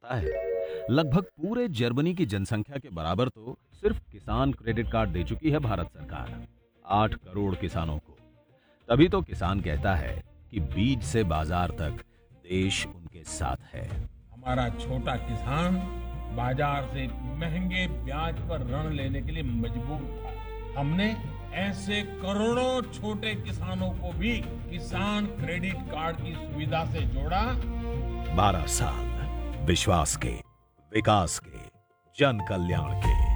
पता है, लगभग पूरे जर्मनी की जनसंख्या के बराबर तो सिर्फ किसान क्रेडिट कार्ड दे चुकी है भारत सरकार, 8 करोड़ किसानों को। तभी तो किसान कहता है कि बीज से बाजार तक देश उनके साथ है। हमारा छोटा किसान बाजार से महंगे ब्याज पर ऋण लेने के लिए मजबूर था। हमने ऐसे करोड़ों छोटे किसानों को भी किसान क्रेडिट कार्ड की सुविधा से जोड़ा। 12 साल विश्वास के, विकास के, जन कल्याण के।